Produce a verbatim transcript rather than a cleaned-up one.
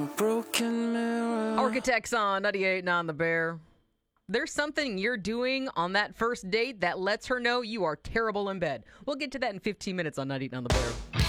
Broken mirror. Architects on ninety-eight nine The Bear. There's something you're doing on that first date that lets her know you are terrible in bed. We'll get to that in fifteen minutes on ninety-eight nine The Bear.